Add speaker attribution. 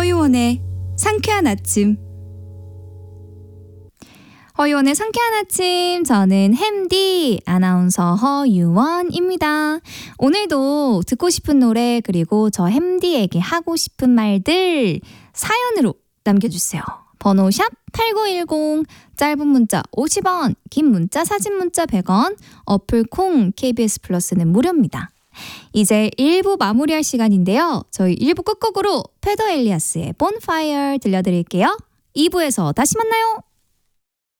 Speaker 1: 허유원의 상쾌한 아침. 허유원의 상쾌한 아침, 저는 햄디 아나운서 허유원입니다. 오늘도 듣고 싶은 노래 그리고 저 햄디에게 하고 싶은 말들 사연으로 남겨주세요. 번호 샵 8910, 짧은 문자 50원, 긴 문자 사진 문자 100원, 어플 콩 KBS 플러스는 무료입니다. 이제 1부 마무리할 시간인데요. 저희 1부 끝곡으로 페더 엘리아스의 본파이어 들려드릴게요. 2부에서 다시 만나요.